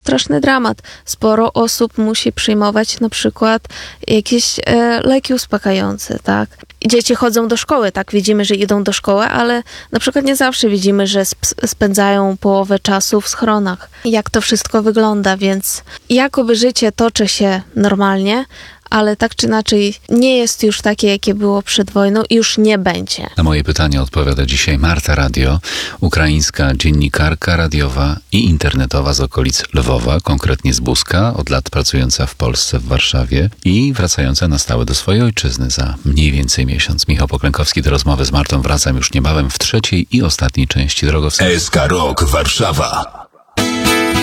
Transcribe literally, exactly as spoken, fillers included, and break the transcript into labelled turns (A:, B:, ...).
A: straszny dramat. Sporo osób musi przyjmować na przykład jakieś e, leki uspokajające, tak? I dzieci chodzą do szkoły, tak? Widzimy, że idą do szkoły, ale na przykład nie zawsze widzimy, że sp- spędzają połowę czasu w schronach. Jak to wszystko wygląda, więc jakoby życie toczy się normalnie, ale tak czy inaczej nie jest już takie, jakie było przed wojną i już nie będzie.
B: Na moje pytanie odpowiada dzisiaj Marta Radio, ukraińska dziennikarka radiowa i internetowa z okolic Lwowa, konkretnie z Buska, od lat pracująca w Polsce, w Warszawie i wracająca na stałe do swojej ojczyzny za mniej więcej miesiąc. Michał Poklękowski, do rozmowy z Martą wracam już niebawem w trzeciej i ostatniej części Drogowskazu.
C: S K Rock Warszawa.